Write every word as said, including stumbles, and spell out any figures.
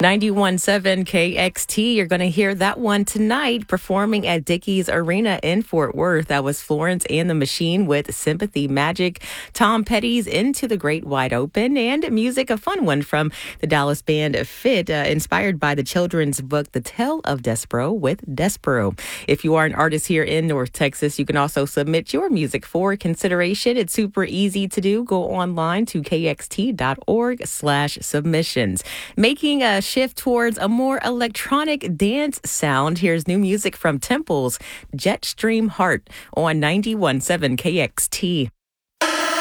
ninety-one point seven K X T. You're going to hear that one tonight performing at Dickies Arena in Fort Worth. That was Florence and the Machine with Sympathy Magic. Tom Petty's Into the Great Wide Open, and music, a fun one from the Dallas band Fit, uh, inspired by the children's book The Tale of Despero with Despero. If you are an artist here in North Texas, you can also submit your music for consideration. It's super easy to do. Go online to kxt.org slash submissions. Making a shift towards a more electronic dance sound, here's new music from Temple's Jetstream Heart on ninety-one point seven K X T.